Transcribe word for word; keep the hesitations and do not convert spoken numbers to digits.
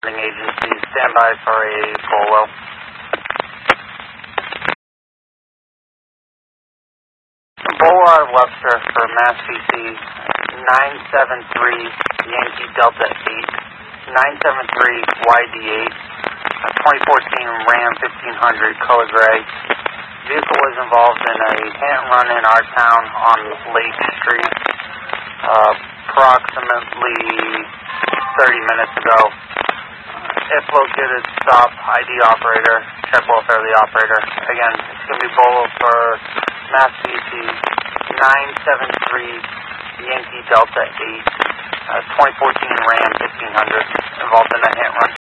Agency, stand by for a Bolo. Bolo out of Webster for Mass P C, nine seven three Yankee Delta eight, nine seven three Y D eight, twenty fourteen Ram fifteen hundred, color gray. Vehicle was involved in a hit and run in our town on Lake Street uh, approximately thirty minutes ago. If located, stop, I D operator, check welfare of the operator. Again, it's going to be Bolo for Mass P C, nine seven three Yankee Delta eight, uh, twenty fourteen Ram fifteen hundred, involved in a hit and run.